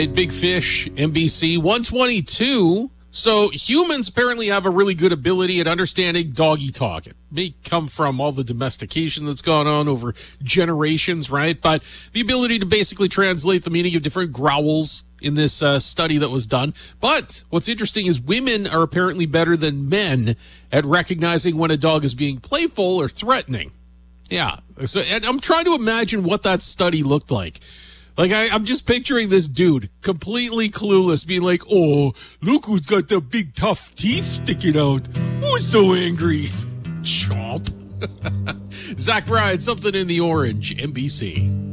Big Fish, NBC, 122. So humans apparently have a really good ability at understanding doggy talk. It may come from all the domestication that's gone on over generations, right? But the ability to basically translate the meaning of different growls in this study that was done. But what's interesting is women are apparently better than men at recognizing when a dog is being playful or threatening. Yeah. So and I'm trying to imagine what that study looked like. Like, I'm just picturing this dude, completely clueless, being like, oh, look who's got the big tough teeth sticking out. Who's so angry? Chomp. Zach Bryan, Something in the Orange, NBC.